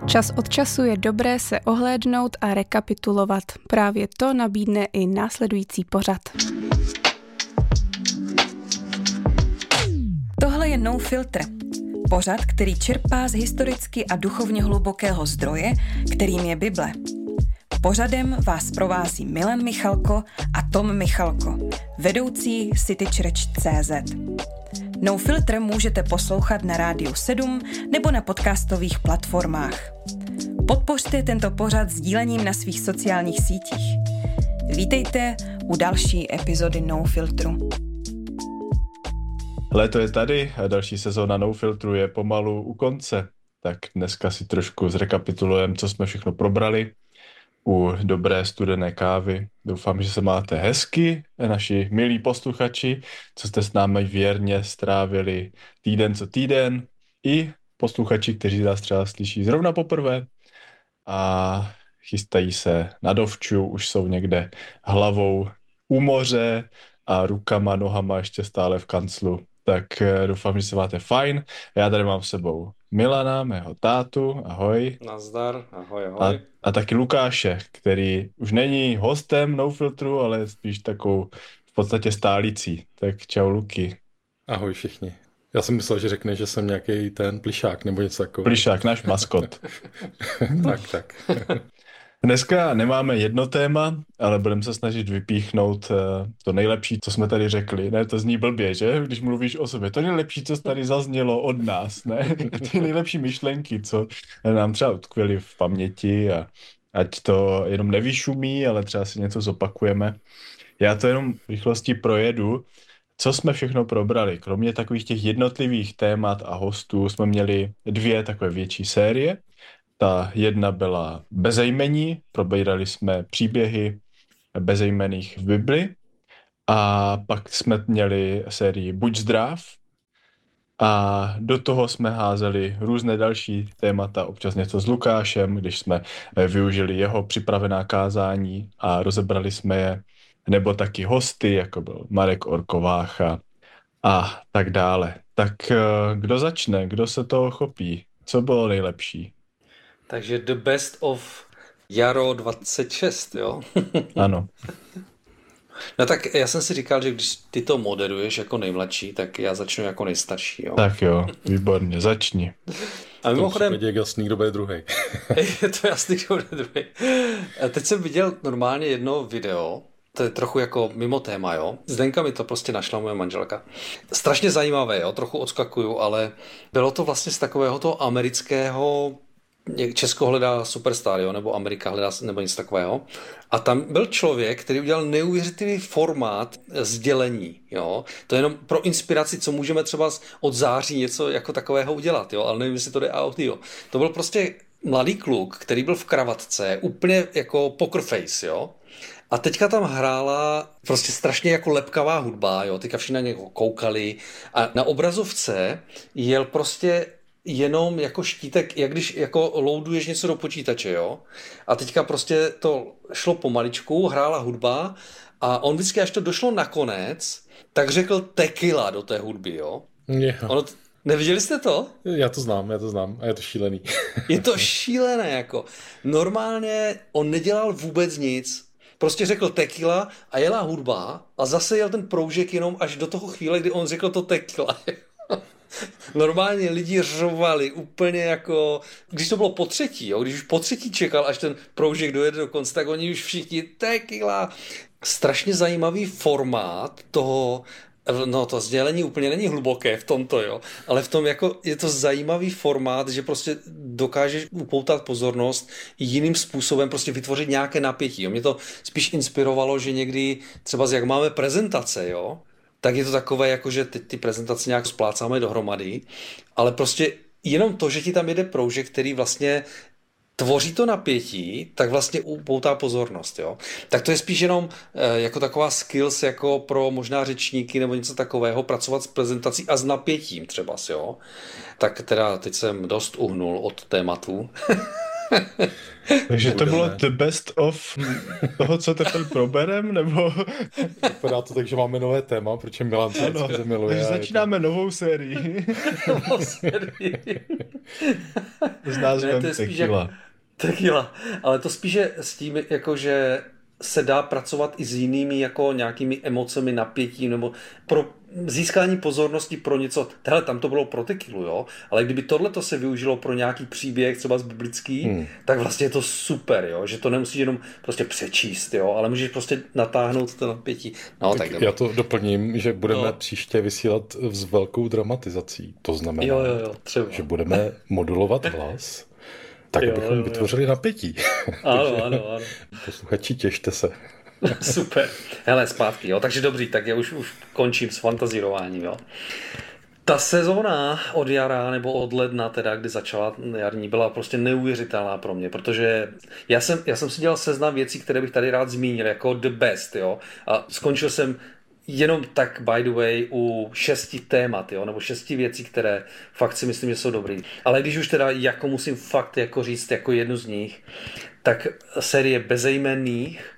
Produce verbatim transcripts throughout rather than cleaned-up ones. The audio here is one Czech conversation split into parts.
Čas od času je dobré se ohlédnout a rekapitulovat. Právě to nabídne i následující pořad. Tohle je No Filter. Pořad, který čerpá z historicky a duchovně hlubokého zdroje, kterým je Bible. Pořadem vás provází Milan Michalko a Tom Michalko, vedoucí City Church tečka cé zet. No Filter můžete poslouchat na Rádiu sedm nebo na podcastových platformách. Podpořte tento pořad sdílením na svých sociálních sítích. Vítejte u další epizody No Filtru. Léto je tady a další sezóna No Filtru je pomalu u konce. Tak dneska si trošku zrekapitulujeme, co jsme všechno probrali u dobré studené kávy. Doufám, že se máte hezky, naši milí posluchači, co jste s námi věrně strávili týden co týden, i posluchači, kteří nás třeba slyší zrovna poprvé a chystají se na dovču, už jsou někde hlavou u moře a rukama, nohama ještě stále v kanclu. Tak doufám, že se máte fajn. Já tady mám s sebou Milana, mého tátu, ahoj. Nazdar, ahoj, ahoj. A, a taky Lukáše, který už není hostem No Filtru, ale spíš takovou v podstatě stálicí. Tak čau Luky. Ahoj všichni. Já jsem myslel, že řekne, že jsem nějaký ten plišák nebo něco takového. Plišák, náš maskot. tak, tak. Dneska nemáme jedno téma, ale budeme se snažit vypíchnout to nejlepší, co jsme tady řekli. Ne, to zní blbě, že? Když mluvíš o sobě. To nejlepší, co tady zaznělo od nás, ne? Ty nejlepší myšlenky, co nám třeba utkvěly v paměti a ať to jenom nevyšumí, ale třeba si něco zopakujeme. Já to jenom v rychlosti projedu. Co jsme všechno probrali? Kromě takových těch jednotlivých témat a hostů jsme měli dvě takové větší série. Ta jedna byla bezejmení, probírali jsme příběhy bezejmenných v Bibli a pak jsme měli sérii Buď zdrav a do toho jsme házeli různé další témata, občas něco s Lukášem, když jsme využili jeho připravená kázání a rozebrali jsme je, nebo taky hosty, jako byl Marek Orkovácha a tak dále. Tak kdo začne, kdo se toho chopí? Co bylo nejlepší? Takže the best of jaro dvacet šest, jo? Ano. No tak já jsem si říkal, že když ty to moderuješ jako nejmladší, tak já začnu jako nejstarší, jo? Tak jo, výborně, začni. A mimochodem... je jasný, kdo bude druhý. Je to jasný, kdo bude druhý. Teď jsem viděl normálně jedno video, to je trochu jako mimo téma, jo. Zdenka mi to prostě našla moje manželka. Strašně zajímavé, jo, trochu odskakuju, ale bylo to vlastně z takového toho amerického Česko hledá superstar, jo, nebo Amerika hledá, nebo něco takového. A tam byl člověk, který udělal neuvěřitelný formát sdělení, jo. To je jenom pro inspiraci, co můžeme třeba od září něco jako takového udělat, jo, ale nevím, jestli to jde audio. To byl prostě mladý kluk, který byl v kravatce, úplně jako poker face, jo. A teďka tam hrála prostě strašně jako lepkavá hudba, jo, teďka všichni na něho koukali a na obrazovce jel prostě jenom jako štítek, jak když jako loaduješ něco do počítače, jo. A teďka prostě to šlo pomaličku, hrála hudba a on vždycky, až to došlo nakonec, tak řekl tequila do té hudby, jo. Yeah. Ono t- Neviděli jste to? Já to znám, já to znám a je to šílený. Je to šílené, jako. Normálně on nedělal vůbec nic. Prostě řekl tequila a jela hudba a zase jel ten proužek jenom až do toho chvíle, kdy on řekl to tequila. Normálně lidi řvali úplně jako, když to bylo po třetí, jo, když už po třetí čekal, až ten proužek dojede do konce, tak oni už všichni tequila. Strašně zajímavý formát toho, no to sdělení úplně není hluboké v tomto, jo, ale v tom jako je to zajímavý formát, že prostě dokážeš upoutat pozornost jiným způsobem, prostě vytvořit nějaké napětí, jo. Mě to spíš inspirovalo, že někdy třeba jak máme prezentace, jo, tak je to takové, jako že teď ty prezentace nějak splácáme dohromady, ale prostě jenom to, že ti tam jede proužek, který vlastně tvoří to napětí, tak vlastně upoutá pozornost, jo. Tak to je spíš jenom e, jako taková skills jako pro možná řečníky nebo něco takového, pracovat s prezentací a s napětím třeba, jo. Tak teda teď jsem dost uhnul od tématu. Takže to bylo the best of toho, co teďka proberem, nebo? Vypadá to tak, že máme nové téma, protože Milan se ano, zemiluje. Takže začínáme to... novou sérii. Novou sérii. s názvem ne, Tequila. Jak, tequila. Ale to spíše s tím, jako že se dá pracovat i s jinými jako nějakými emocemi, napětím nebo pro získání pozornosti pro něco. Hele, tam to bylo pro tequilu, jo? Ale kdyby tohleto se využilo pro nějaký příběh, třeba z biblický, hmm. tak vlastně je to super, jo? Že to nemusíš jenom prostě přečíst, jo? Ale můžeš prostě natáhnout to napětí. No, tak, tak já to doplním, že budeme no. příště vysílat s velkou dramatizací. To znamená, jo, jo, jo, třeba. že budeme modulovat hlas, tak jo, abychom jo, jo. vytvořili napětí. Ano, ano, ano. Posluchači, těšte se. Super. Hele, zpátky, jo. Takže dobrý, tak já už, už končím s fantazírováním, jo. Ta sezóna od jara nebo od ledna, teda, kdy začala jarní, byla prostě neuvěřitelná pro mě, protože já jsem, já jsem si dělal seznam věcí, které bych tady rád zmínil, jako the best, jo. A skončil jsem jenom tak, by the way, u šesti témat, jo, nebo šesti věcí, které fakt si myslím, že jsou dobrý. Ale když už teda jako musím fakt jako říct jako jednu z nich, tak série Bezejmenných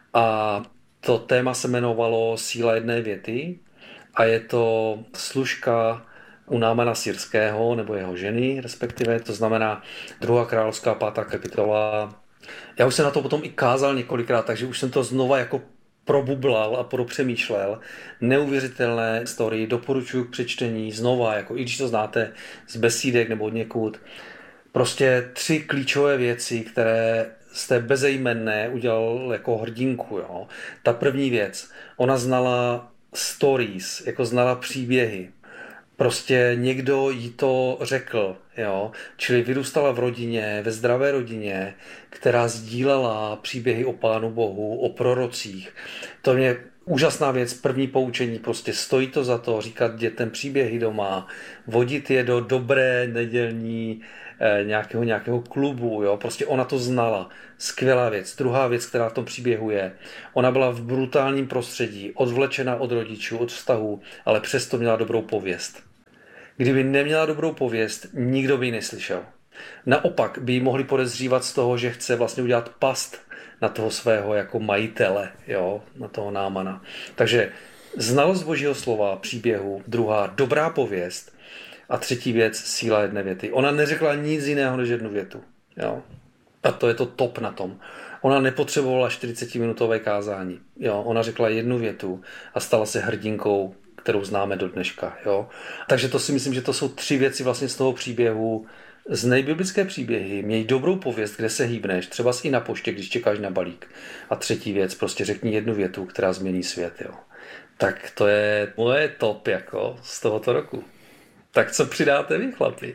a to téma se jmenovalo Síla jedné věty a je to služka u Námana Syrského, nebo jeho ženy, respektive, to znamená druhá královská pátá kapitola. Já už jsem na to potom i kázal několikrát, takže už jsem to znova jako probublal a propřemýšlel. Neuvěřitelné story, doporučuji k přečtení znova, jako i když to znáte z besídek nebo od někud. Prostě tři klíčové věci, které z té bezejmenné udělal jako hrdinku. Jo. Ta první věc, ona znala stories, jako znala příběhy. Prostě někdo jí to řekl, jo. Čili vyrůstala v rodině, ve zdravé rodině, která sdílela příběhy o Pánu Bohu, o prorocích. To mě úžasná věc, první poučení, prostě stojí to za to, říkat dětem příběhy doma, vodit je do dobré nedělní eh, nějakého, nějakého klubu, jo. Prostě ona to znala. Skvělá věc. Druhá věc, která v tom příběhu je, ona byla v brutálním prostředí, odvlečena od rodičů, od vztahů, ale přesto měla dobrou pověst. Kdyby neměla dobrou pověst, nikdo by ji neslyšel. Naopak by ji mohli podezřívat z toho, že chce vlastně udělat past na toho svého jako majitele, jo, na toho Námana. Takže znalost Božího slova, příběhu, druhá dobrá pověst a třetí věc síla jedné věty. Ona neřekla nic jiného než jednu větu, jo. A to je to top na tom. Ona nepotřebovala čtyřicetiminutové kázání. Jo, ona řekla jednu větu a stala se hrdinkou, kterou známe do dneška. Jo. Takže to si myslím, že to jsou tři věci vlastně z toho příběhu. Z nejbiblické příběhy měj dobrou pověst, kde se hýbneš, třeba i na poště, když čekáš na balík. A třetí věc, prostě řekni jednu větu, která změní svět. Jo. Tak to je moje top jako z tohoto roku. Tak co přidáte vy, chlapi?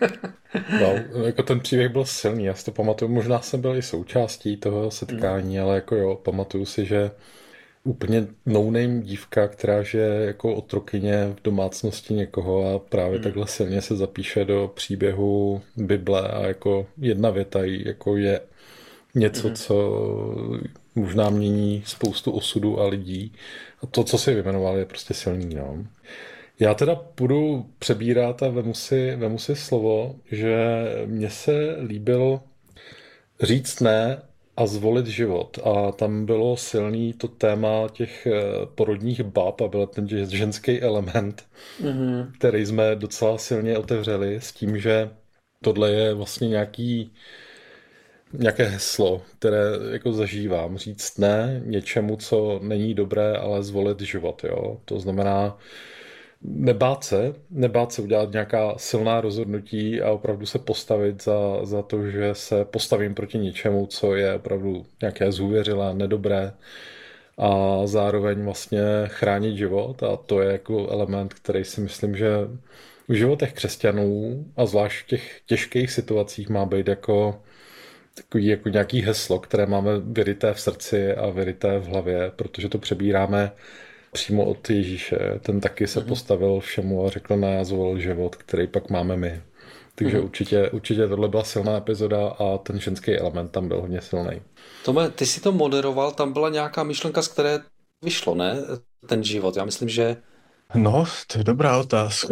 No, jako ten příběh byl silný, já si to pamatuju, možná jsem byl i součástí toho setkání, mm. ale jako jo, pamatuju si, že úplně no-name dívka, která žije jako otrokyně v domácnosti někoho a právě mm. takhle silně se zapíše do příběhu Bible a jako jedna věta jako je něco, mm. co možná mění spoustu osudů a lidí. A to, co si vyjmenoval, je prostě silný, no. Já teda budu přebírat a vemu si, vemu si slovo, že mně se líbil říct ne a zvolit život. A tam bylo silný to téma těch porodních bab a byl ten ženský element, mm-hmm. který jsme docela silně otevřeli s tím, že tohle je vlastně nějaký, nějaké heslo, které jako zažívám. Říct ne něčemu, co není dobré, ale zvolit život. Jo? To znamená nebát se, nebát se udělat nějaká silná rozhodnutí a opravdu se postavit za, za to, že se postavím proti něčemu, co je opravdu nějaké zhůvěřilé, nedobré a zároveň vlastně chránit život a to je jako element, který si myslím, že v životech křesťanů a zvlášť v těch těžkých situacích má být jako takový jako nějaký heslo, které máme vyryté v srdci a vyryté v hlavě, protože to přebíráme přímo od Ježíše. Ten taky se postavil všemu a řekl ne, já zvolil život, který pak máme my. Takže mm. určitě, určitě tohle byla silná epizoda a ten ženský element tam byl hodně silný. Tome, ty si to moderoval, tam byla nějaká myšlenka, z které vyšlo, ne? Ten život. Já myslím, že... No, to je dobrá otázka.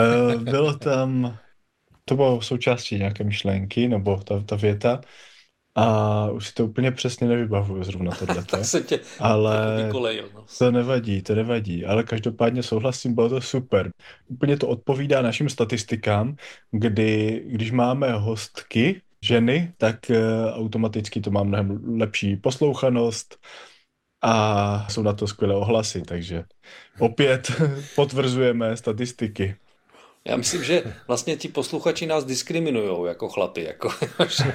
Bylo tam... To bylo součástí nějaké myšlenky, nebo ta, ta věta. a už si to úplně přesně nevybavuju zrovna tohleto. Tak se tě ale vykolejil. No. To nevadí, to nevadí, ale každopádně souhlasím, bylo to super. Úplně to odpovídá našim statistikám, kdy, když máme hostky, ženy, tak uh, automaticky to má mnohem lepší poslouchanost a jsou na to skvělé ohlasy, takže opět potvrzujeme statistiky. Já myslím, že vlastně ti posluchači nás diskriminujou jako chlapi, jako, že,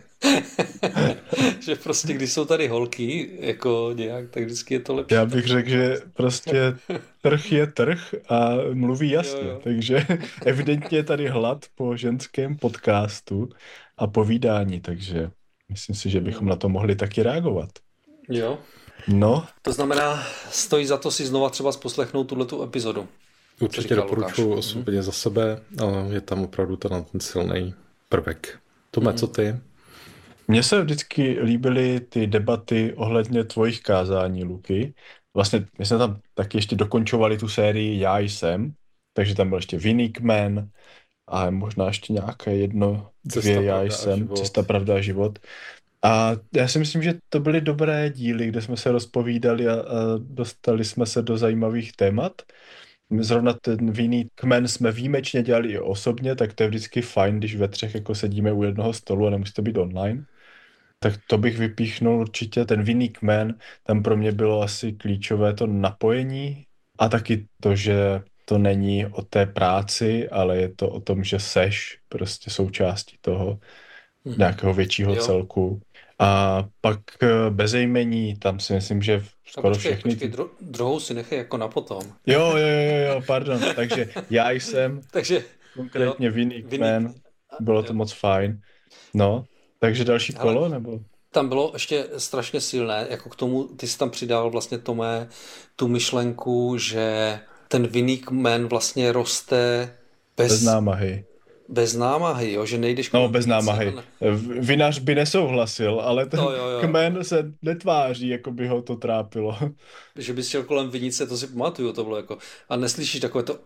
že prostě když jsou tady holky, jako nějak, tak vždycky je to lepší. Já bych řekl, že prostě trh je trh a mluví jasně, jo, jo. Takže evidentně je tady hlad po ženském podcastu a povídání, takže myslím si, že bychom na to mohli taky reagovat. Jo. No. To znamená, stojí za to si znova třeba poslechnout tuhletu epizodu. Určitě doporučuji osobně mm-hmm. za sebe, ale je tam opravdu ten, ten silný prvek. Tome, mm-hmm. co ty? Mně se vždycky líbily ty debaty ohledně tvojich kázání, Luky. Vlastně my jsme tam taky ještě dokončovali tu sérii Já jsem, takže tam byl ještě Winning Man a možná ještě nějaké jedno, Cesta, dvě Já jsem, Cesta, pravda a život. A já si myslím, že to byly dobré díly, kde jsme se rozpovídali a, a dostali jsme se do zajímavých témat. Zrovna ten Winning Man jsme výjimečně dělali i osobně, tak to je vždycky fajn, když ve třech jako sedíme u jednoho stolu a nemusí to být online. Tak to bych vypíchnul určitě. Ten Winning Man, tam pro mě bylo asi klíčové to napojení a taky to, že to není o té práci, ale je to o tom, že seš prostě součástí toho nějakého většího jo. celku. A pak bezejmení, tam si myslím, že skoro počkej, všechny... Počkej, dru- druhou si nechej jako na potom. Jo, jo, jo, jo, pardon. Takže Já jsem, takže, konkrétně Winning Man, bylo to jo. moc fajn. No, takže další kolo, ale nebo? Tam bylo ještě strašně silné, jako k tomu, ty jsi tam přidal vlastně Tomé tu myšlenku, že ten Winning Man vlastně roste bez... Bez námahy. Bez námahy, jo, že nejdeš... No, bez námahy. Vinař by nesouhlasil, ale ten to, jo, jo. kmen se netváří, jako by ho to trápilo. Že bys šel kolem vinice, to si pamatuju, to bylo jako... A neslyšíš takové to...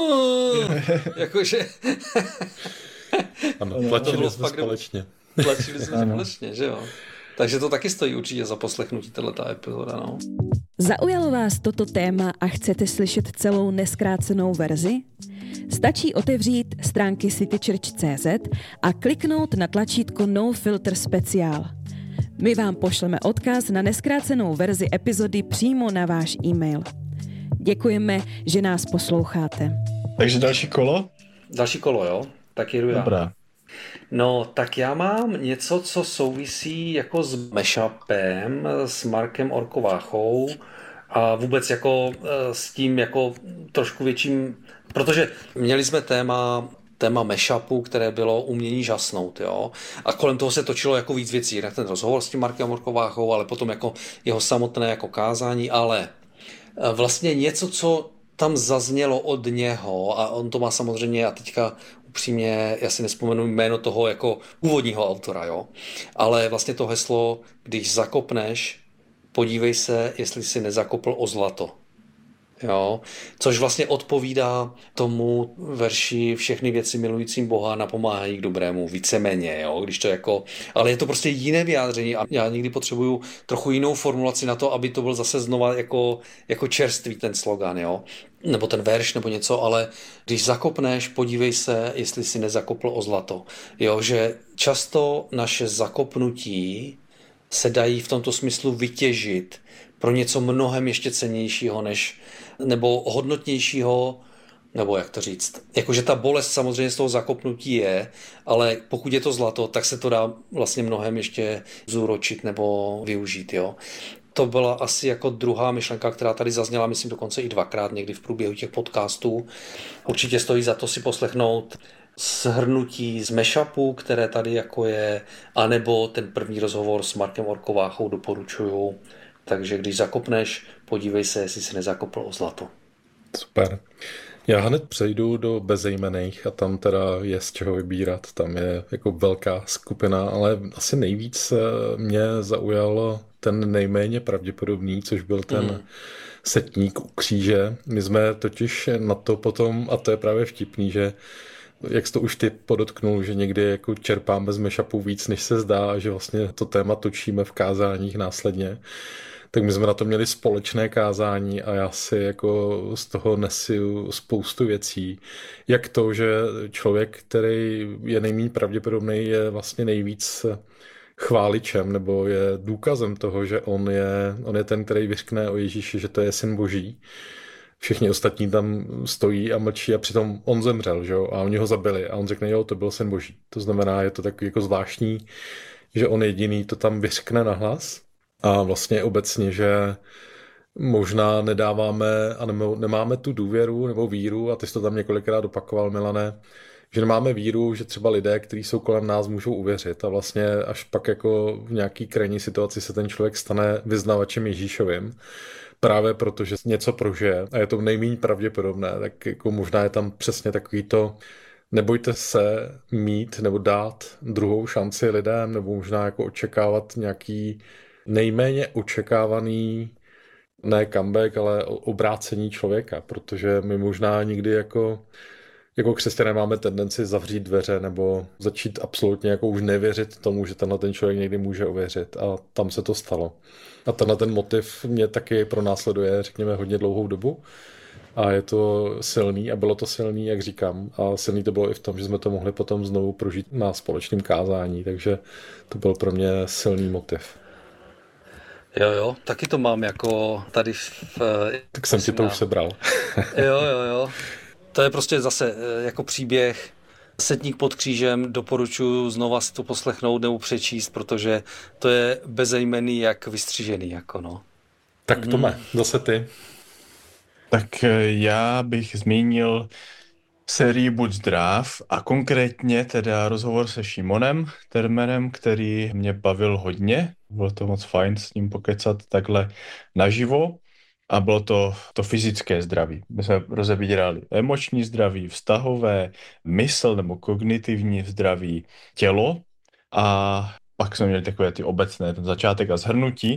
Jakože... Ano, tlačili jsme společně. Tlačili jsme společně, že jo. Takže to taky stojí určitě za poslechnutí tato epizoda, no. Zaujalo vás toto téma a chcete slyšet celou nezkrácenou verzi? Stačí otevřít stránky citychurch tečka cé zet a kliknout na tlačítko No Filter Speciál. My vám pošleme odkaz na nezkrácenou verzi epizody přímo na váš e-mail. Děkujeme, že nás posloucháte. Takže další kolo? Další kolo, jo? Tak jedu já. Dobrá. No, tak já mám něco, co souvisí jako s mashupem, s Markem Orkováchou a vůbec jako s tím jako trošku větším, protože měli jsme téma téma mashupu, které bylo umění žasnout, jo. A kolem toho se točilo jako víc věcí, jak ten rozhovor s tím Markem Orkováchou, ale potom jako jeho samotné jako kázání, ale vlastně něco, co tam zaznělo od něho a on to má samozřejmě a teďka upřímně, já si nespomenu jméno toho jako původního autora, jo. Ale vlastně to heslo, když zakopneš, podívej se, jestli si nezakopl o zlato. Jo, což vlastně odpovídá tomu verši všechny věci milujícím Boha napomáhají k dobrému, víceméně, jo, když to jako, ale je to prostě jiné vyjádření a já někdy potřebuju trochu jinou formulaci na to, aby to byl zase znova jako, jako čerstvý ten slogan, jo, nebo ten verš nebo něco, ale když zakopneš, podívej se, jestli si nezakopl o zlato, jo, že často naše zakopnutí se dají v tomto smyslu vytěžit pro něco mnohem ještě cennějšího než nebo hodnotnějšího, nebo jak to říct. Jakože ta bolest samozřejmě z toho zakopnutí je, ale pokud je to zlato, tak se to dá vlastně mnohem ještě zúročit nebo využít, jo. To byla asi jako druhá myšlenka, která tady zazněla, myslím dokonce i dvakrát někdy v průběhu těch podcastů. Určitě stojí za to si poslechnout shrnutí z mashupu, které tady jako je, anebo ten první rozhovor s Markem Orkováchou doporučuju. Takže když zakopneš, podívej se, jestli si nezakopl o zlato. Super. Já hned přejdu do bezejmenných a tam teda je z čeho vybírat. Tam je jako velká skupina, ale asi nejvíc mě zaujal ten nejméně pravděpodobný, což byl ten mm. setník u kříže. My jsme totiž na to potom, a to je právě vtipný, že jak jsi to už ty podotknul, že někdy jako čerpáme z mashupu víc, než se zdá, a že vlastně to téma točíme v kázáních následně. Tak my jsme na to měli společné kázání a já si jako z toho nesu spoustu věcí. Jak to, že člověk, který je nejméně pravděpodobný, je vlastně nejvíc chváličem nebo je důkazem toho, že on je, on je ten, který vyřkne o Ježíši, že to je syn Boží. Všichni ostatní tam stojí a mlčí a přitom on zemřel, že jo? A oni ho zabili a on řekne, jo, to byl syn Boží. To znamená, je to takový jako zvláštní, že on jediný to tam vyřkne nahlas. A vlastně obecně, že možná nedáváme a nemáme tu důvěru nebo víru, a ty jsi to tam několikrát opakoval, Milane, že nemáme víru, že třeba lidé, kteří jsou kolem nás, můžou uvěřit a vlastně až pak jako v nějaký krajní situaci se ten člověk stane vyznavačem Ježíšovým, právě protože něco prožije a je to nejméně pravděpodobné, tak jako možná je tam přesně takový to, nebojte se mít nebo dát druhou šanci lidem, nebo možná jako očekávat nějaký nejméně očekávaný, ne comeback, ale obrácení člověka, protože my možná nikdy jako, jako křesťané máme tendenci zavřít dveře nebo začít absolutně jako už nevěřit tomu, že tenhle ten člověk někdy může uvěřit, a tam se to stalo. A tenhle ten motiv mě taky pronásleduje, řekněme, hodně dlouhou dobu a je to silný a bylo to silný, jak říkám, a silný to bylo i v tom, že jsme to mohli potom znovu prožít na společném kázání, takže to byl pro mě silný motiv. Jo, jo, taky to mám jako tady v... Tak jsem ti to už sebral. Jo, jo, jo. To je prostě zase jako příběh Setník pod křížem, doporučuji znova si to poslechnout nebo přečíst, protože to je bezejmenný jak vystřižený, jako no. Tak Tome, hmm. zase ty. Tak já bych zmínil sérii Buď zdrav a konkrétně teda rozhovor se Šimonem Termerem, který mě bavil hodně. Bylo to moc fajn s ním pokecat takhle naživo a bylo to, to fyzické zdraví. My jsme rozebírali emoční zdraví, vztahové, mysl nebo kognitivní zdraví, tělo a pak jsme měli takové ty obecné, ten začátek a shrnutí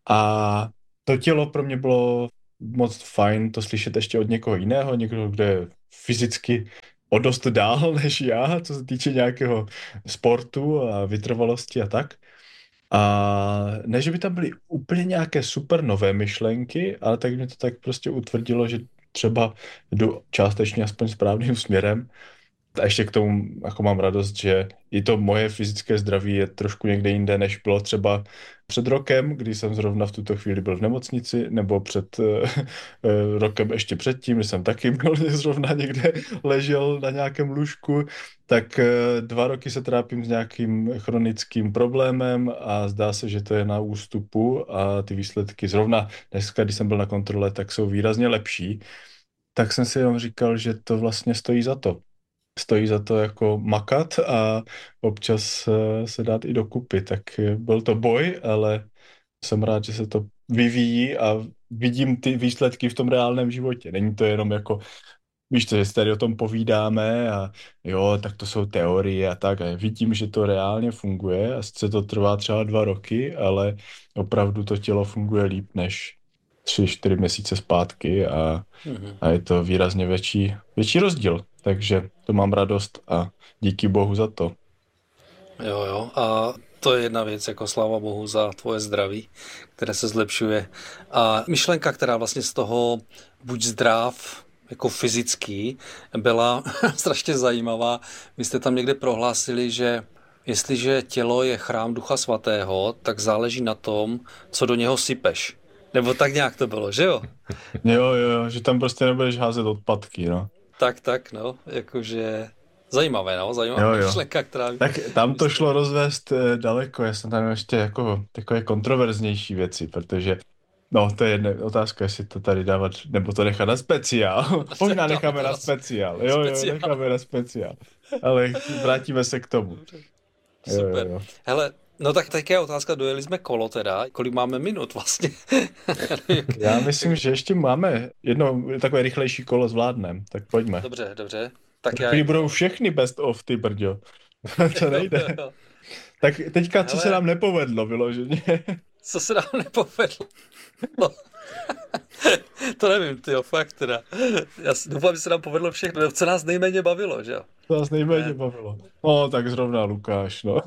a to tělo pro mě bylo moc fajn to slyšet ještě od někoho jiného, někoho, kdo je fyzicky o dost dál než já, co se týče nějakého sportu a vytrvalosti a tak. A ne, že by tam byly úplně nějaké super nové myšlenky, ale tak mě to tak prostě utvrdilo, že třeba jdu částečně aspoň správným směrem. A ještě k tomu jako mám radost, že i to moje fyzické zdraví je trošku někde jinde, než bylo třeba před rokem, kdy jsem zrovna v tuto chvíli byl v nemocnici, nebo před uh, rokem ještě předtím, kdy jsem taky byl zrovna někde ležel na nějakém lůžku, tak uh, dva roky se trápím s nějakým chronickým problémem a zdá se, že to je na ústupu a ty výsledky zrovna dneska, když jsem byl na kontrole, tak jsou výrazně lepší. Tak jsem si jenom říkal, že to vlastně stojí za to. Stojí za to jako makat a občas se dát i dokupy. Tak byl to boj, ale jsem rád, že se to vyvíjí a vidím ty výsledky v tom reálném životě. Není to jenom jako, víš co, že si tady o tom povídáme a jo, tak to jsou teorie a tak. A vidím, že to reálně funguje a sice to trvá třeba dva roky, ale opravdu to tělo funguje líp než tři, čtyři měsíce zpátky a, mm-hmm. a je to výrazně větší, větší rozdíl. Takže to mám radost a díky Bohu za to. Jo, jo. A to je jedna věc, jako sláva Bohu za tvoje zdraví, které se zlepšuje. A myšlenka, která vlastně z toho buď zdrav, jako fyzický, byla strašně zajímavá. Vy jste tam někde prohlásili, že jestliže tělo je chrám Ducha Svatého, tak záleží na tom, co do něho sypeš. Nebo tak nějak to bylo, že jo? Jo, jo, že tam prostě nebudeš házet odpadky, no. Tak, tak, no, jakože zajímavé, no, zajímavá myšlenka, která... Tak tam to šlo rozvést eh, daleko, já jsem tam ještě jako takové kontroverznější věci, protože, no, to je jedna otázka, jestli to tady dávat, nebo to nechat na speciál. Možná necháme na speciál, jo, jo, necháme na speciál, ale vrátíme se k tomu. Super, jo, jo. Hele, no tak teď je otázka, dojeli jsme kolo teda, kolik máme minut vlastně? Já myslím, že ještě máme jedno takové rychlejší kolo zvládnem, tak pojďme. Dobře, dobře. Tak já... budou všechny best of, ty brďo. To nejde. Jo, jo. Tak teďka, co Hele... se nám nepovedlo vyloženě? Co se nám nepovedlo? No. To nevím, tyjo, fakt teda. Já doufám, že se nám povedlo všechno, co nás nejméně bavilo, že jo? To nás nejméně bavilo. No, tak zrovna Lukáš, no.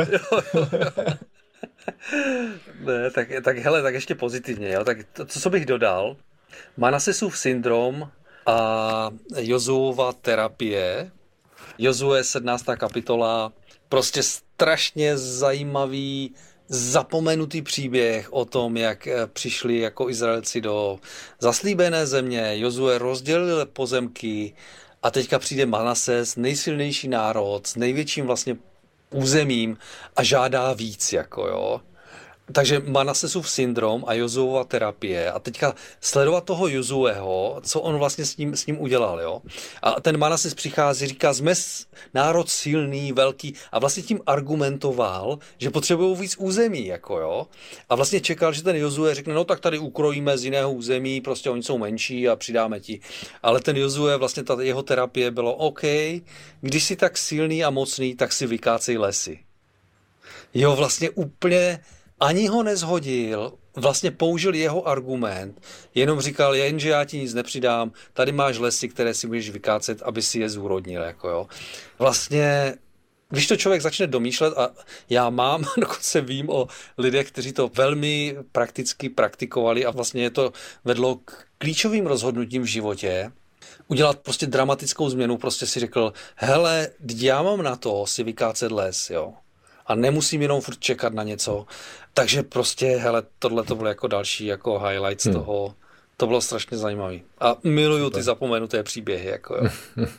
Ne, tak, tak hele, tak ještě pozitivně, jo. Tak to, co bych dodal, Manasesův syndrom a Jozuova terapie. Jozue sedmnáctá kapitola, prostě strašně zajímavý, zapomenutý příběh o tom, jak přišli jako Izraelci do zaslíbené země. Jozue rozdělil pozemky a teďka přijde Manases, nejsilnější národ s největším vlastně územím a žádá víc, jako jo. Takže Manasesův syndrom a Jozuova terapie a teďka sledovat toho Jozueho, co on vlastně s ním, s ním udělal, jo. A ten Manases přichází, říká, jsme národ silný, velký a vlastně tím argumentoval, že potřebují víc území, jako jo. A vlastně čekal, že ten Jozue řekne, no tak tady ukrojíme z jiného území, prostě oni jsou menší a přidáme ti. Ale ten Jozue, vlastně ta jeho terapie bylo, OK, když jsi tak silný a mocný, tak si vykácej lesy. Jo, vlastně úplně ani ho nezhodil, vlastně použil jeho argument, jenom říkal, jenže já ti nic nepřidám, tady máš lesy, které si můžeš vykácet, aby si je zúrodnil. Jako jo. Vlastně, když to člověk začne domýšlet, a já mám, dokonce vím o lidech, kteří to velmi prakticky praktikovali a vlastně je to vedlo k klíčovým rozhodnutím v životě, udělat prostě dramatickou změnu, prostě si řekl, hele, já mám na to si vykácet les, jo. A nemusím jenom furt čekat na něco. Takže prostě, hele, tohle to bylo jako další jako highlight z hmm. toho. To bylo strašně zajímavý. A miluju Super. Ty zapomenuté příběhy, jako jo.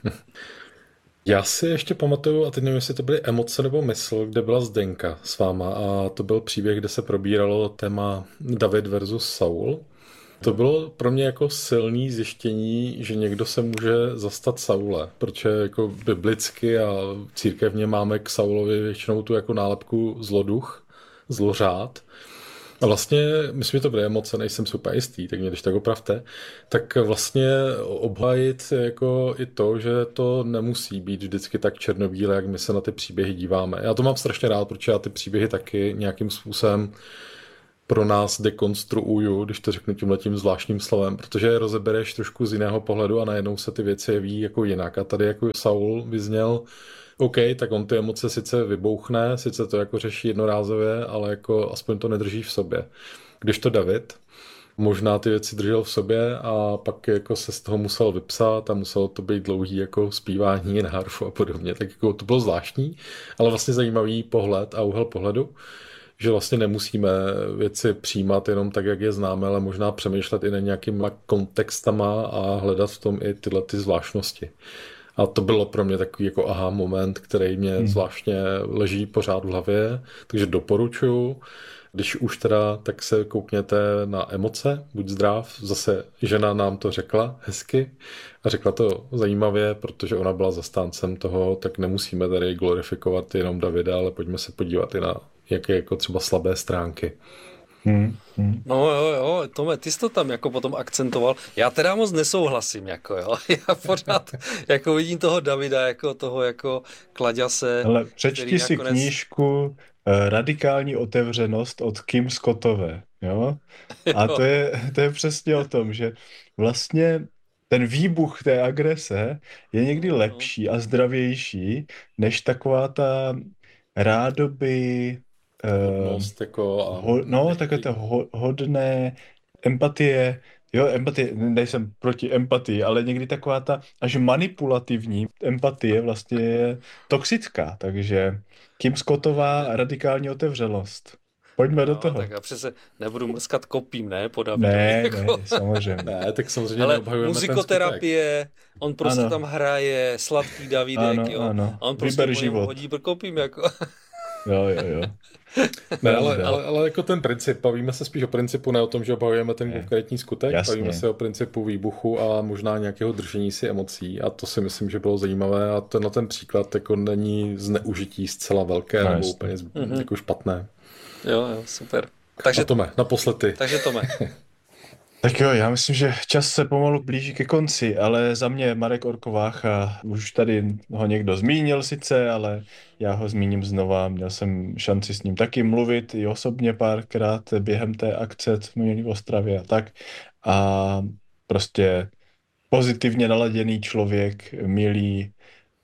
Já si ještě pamatuju, a teď nevím, jestli to byly emoce nebo mysl, kde byla Zdenka s váma a to byl příběh, kde se probíralo téma David versus Saul. To bylo pro mě jako silný zjištění, že někdo se může zastat Saule, protože jako biblicky a církevně máme k Saulovi většinou tu jako nálepku zloduch, zlořád. A vlastně, myslím, že to byly emoce, nejsem super jistý, tak mě když tak opravte, tak vlastně obhájit jako i to, že to nemusí být vždycky tak černobílé, jak my se na ty příběhy díváme. Já to mám strašně rád, protože já ty příběhy taky nějakým způsobem pro nás dekonstruuju, když to řeknu tímhletím zvláštním slovem, protože je rozebereš trošku z jiného pohledu a najednou se ty věci jeví jako jinak. A tady jako Saul vyzněl, OK, tak on ty emoce sice vybouchne, sice to jako řeší jednorázově, ale jako aspoň to nedrží v sobě. Když to David možná ty věci držel v sobě a pak jako se z toho musel vypsat a muselo to být dlouhý jako zpívání na harfu a podobně, tak jako to bylo zvláštní, ale vlastně zajímavý pohled a úhel pohledu, že vlastně nemusíme věci přijímat jenom tak, jak je známe, ale možná přemýšlet i na nějakýma kontextama a hledat v tom i tyhle ty zvláštnosti. A to bylo pro mě takový jako aha moment, který mě hmm. zvláštně leží pořád v hlavě, takže doporučuju. Když už teda, tak se koukněte na emoce, buď zdrav. Zase žena nám to řekla hezky a řekla to zajímavě, protože ona byla zastáncem toho, tak nemusíme tady glorifikovat jenom Davida, ale pojďme se podívat i na jaké jako třeba slabé stránky. Hmm, hmm. No jo, jo, Tome, ty jsi to tam jako potom akcentoval. Já teda moc nesouhlasím, jako jo. Já pořád jako vidím toho Davida jako toho jako klaďase. Ale přečti si nakonec... knížku Radikální otevřenost od Kim Scottové, jo? A to je, to je přesně o tom, že vlastně ten výbuch té agrese je někdy lepší a zdravější, než taková ta rádoby hodnost, jako a ho, no, takové to ho, hodné empatie, jo, empatie, nejsem proti empatii, ale někdy taková ta až manipulativní empatie vlastně je toxická, takže Kim Scottová radikální otevřelost. Pojďme no, do toho. Tak já přece nebudu mrskat kopím, ne? Po Davidovi, ne, jako. ne, samozřejmě. Ne, tak samozřejmě ale neobhajujeme muzikoterapie, on prostě ano. tam hraje, sladký Davidek, ano, jo. Ano. A on prostě Vyber život. hodí kopím, jako. Jo, jo, jo. Ne, ale, ale, ale jako ten princip, bavíme se spíš o principu, ne o tom, že obhajujeme ten konkrétní skutek, Jasně. Bavíme se o principu výbuchu a možná nějakého držení si emocí a to si myslím, že bylo zajímavé a tenhle ten příklad jako není zneužití zcela velké no, nebo úplně mm-hmm. jako špatné. Jo, jo, super. Takže a Tome, naposled ty. Takže Tome. Tak jo, já myslím, že čas se pomalu blíží ke konci, ale za mě Marek Orkovácha, už tady ho někdo zmínil sice, ale já ho zmíním znova. Měl jsem šanci s ním taky mluvit i osobně párkrát během té akce, co jsme měli v Ostravě a tak. A prostě pozitivně naladěný člověk, milý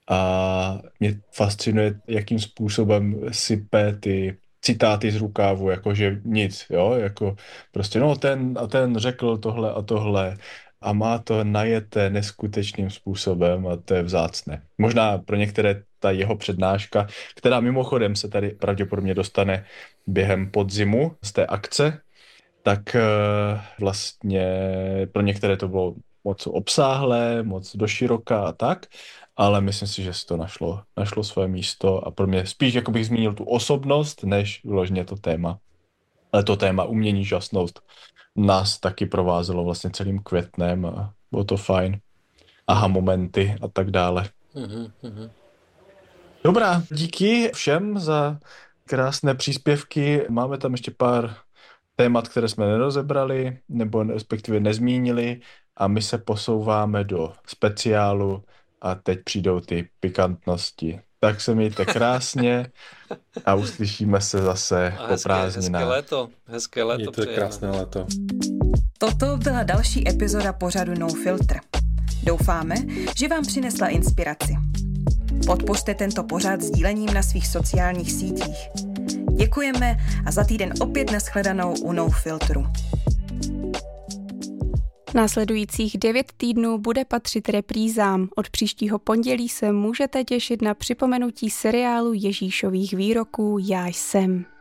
a mě fascinuje, jakým způsobem sype ty citáty z rukávu, jakože nic, jo, jako prostě no ten a ten řekl tohle a tohle a má to najeté neskutečným způsobem a to je vzácné. Možná pro některé ta jeho přednáška, která mimochodem se tady pravděpodobně dostane během podzimu z té akce, tak vlastně pro některé to bylo moc obsáhlé, moc doširoká a tak, ale myslím si, že si to našlo, našlo své místo a pro mě spíš jako bych zmínil tu osobnost, než vyloženě to téma. Ale to téma umění žasnout nás taky provázelo vlastně celým květnem a bylo to fajn. Aha momenty a tak dále. Mm-hmm. Dobrá, díky všem za krásné příspěvky. Máme tam ještě pár témat, které jsme nerozebrali, nebo respektive nezmínili a my se posouváme do speciálu a teď přijdou ty pikantnosti. Tak se mějte krásně a uslyšíme se zase a po hezké, prázdninách. Hezké léto, hezké léto. Mějte krásné léto. Toto byla další epizoda pořadu No Filter. Doufáme, že vám přinesla inspiraci. Podpořte tento pořad sdílením na svých sociálních sítích. Děkujeme a za týden opět nashledanou u No Filtru. Následujících devět týdnů bude patřit reprízám. Od příštího pondělí se můžete těšit na připomenutí seriálu Ježíšových výroků Já jsem.